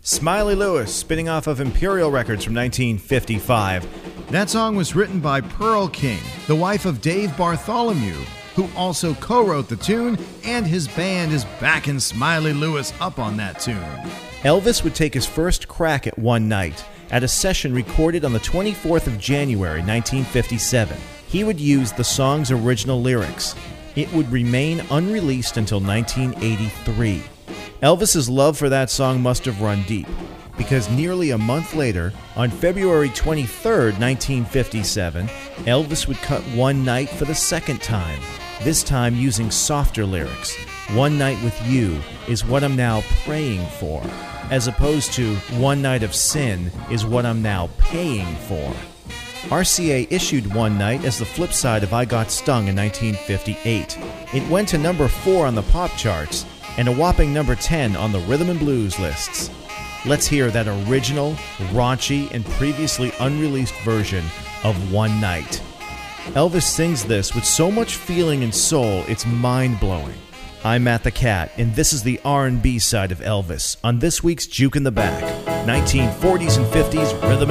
Smiley Lewis, spinning off of Imperial Records from 1955. That song was written by Pearl King, the wife of Dave Bartholomew, who also co-wrote the tune, and his band is backing Smiley Lewis up on that tune. Elvis would take his first crack at One Night at a session recorded on the 24th of January, 1957. He would use the song's original lyrics. It would remain unreleased until 1983. Elvis's love for that song must have run deep, because nearly a month later, on February 23, 1957, Elvis would cut One Night for the second time, this time using softer lyrics. One night with you is what I'm now praying for, as opposed to one night of sin is what I'm now paying for. RCA issued One Night as the flip side of I Got Stung in 1958. It went to number 4 on the pop charts and a whopping number 10 on the rhythm and blues lists. Let's hear that original, raunchy, and previously unreleased version of One Night. Elvis sings this with so much feeling and soul, it's mind-blowing. I'm Matt the Cat, and this is the R&B side of Elvis on this week's Juke in the Back, 1940s and 50s rhythm